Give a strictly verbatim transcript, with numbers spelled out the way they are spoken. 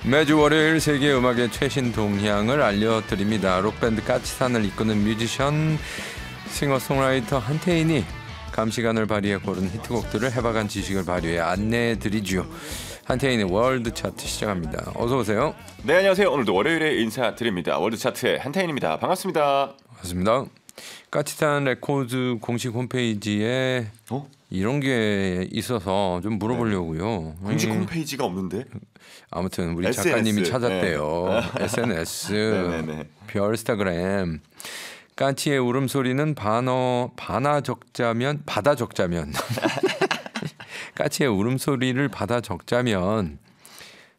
매주 월요일 세계 음악의 최신 동향을 알려드립니다. 록밴드 까치산을 이끄는 뮤지션, 싱어송라이터 한태인이 감시관을 발휘해 고른 히트곡들을 해박한 지식을 발휘해 안내해드리죠. 한태인의 월드 차트 시작합니다. 어서 오세요. 네, 안녕하세요. 오늘도 월요일에 인사드립니다. 월드 차트의 한태인입니다. 반갑습니다. 반갑습니다. 까치산 레코드 공식 홈페이지에 어? 이런 게 있어서 좀 물어보려고요. 네. 공식 음, 홈페이지가 없는데? 아무튼 우리 에스엔에스. 작가님이 찾았대요. 네. 에스엔에스, 네네네. 별스타그램. 까치의 울음소리는 반어, 바나 적자면, 받아 적자면. 까치의 울음소리를 받아 적자면